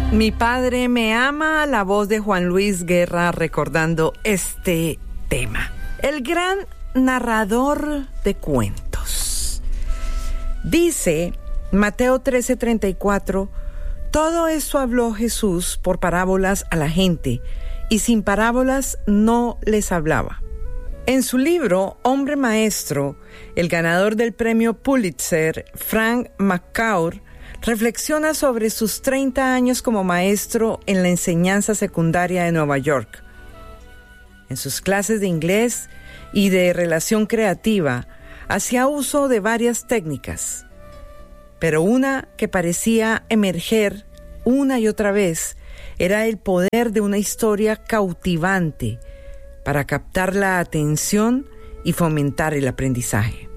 Mi padre me ama, la voz de Juan Luis Guerra recordando este tema. El gran narrador de cuentos. Dice Mateo 13:34, todo esto habló Jesús por parábolas a la gente, y sin parábolas no les hablaba. En su libro Hombre Maestro, el ganador del premio Pulitzer, Frank McCourt, reflexiona sobre sus 30 años como maestro en la enseñanza secundaria de Nueva York. En sus clases de inglés y de relación creativa, hacía uso de varias técnicas, pero una que parecía emerger una y otra vez era el poder de una historia cautivante para captar la atención y fomentar el aprendizaje.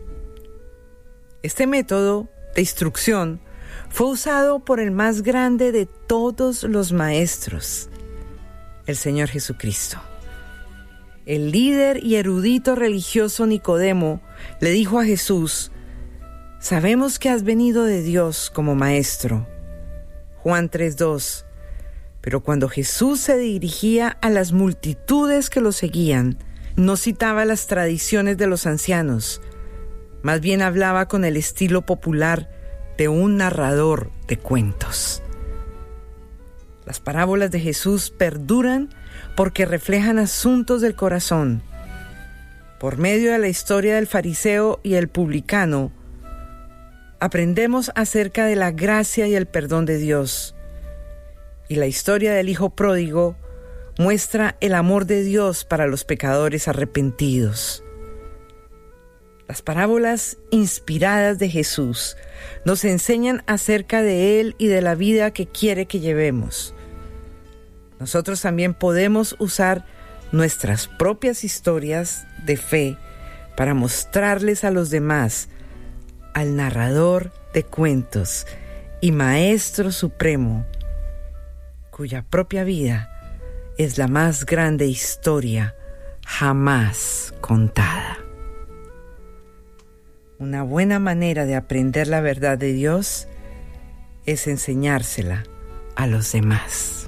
Este método de instrucción fue usado por el más grande de todos los maestros, el Señor Jesucristo. El líder y erudito religioso Nicodemo le dijo a Jesús: sabemos que has venido de Dios como maestro. Juan 3:2. Pero cuando Jesús se dirigía a las multitudes que lo seguían, no citaba las tradiciones de los ancianos, más bien hablaba con el estilo popular de un narrador de cuentos. Las parábolas de Jesús perduran porque reflejan asuntos del corazón. Por medio de la historia del fariseo y el publicano, aprendemos acerca de la gracia y el perdón de Dios. Y la historia del hijo pródigo muestra el amor de Dios para los pecadores arrepentidos. Las parábolas inspiradas de Jesús nos enseñan acerca de Él y de la vida que quiere que llevemos. Nosotros también podemos usar nuestras propias historias de fe para mostrarles a los demás al narrador de cuentos y Maestro Supremo, cuya propia vida es la más grande historia jamás contada. Una buena manera de aprender la verdad de Dios es enseñársela a los demás.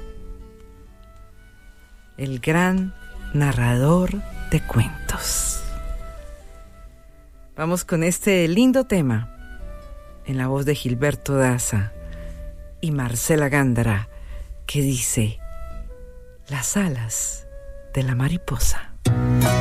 El gran narrador de cuentos. Vamos con este lindo tema en la voz de Gilberto Daza y Marcela Gándara, que dice: las alas de la mariposa.